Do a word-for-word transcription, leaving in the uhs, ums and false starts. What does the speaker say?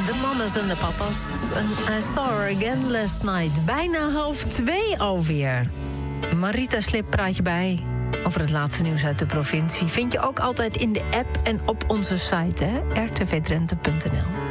de mamas en de papas. En I saw her again last night. Bijna half twee alweer. Marita Slip praat je bij over het laatste nieuws uit de provincie. Vind je ook altijd in de app en op onze site, hè? r t v drenthe punt n l.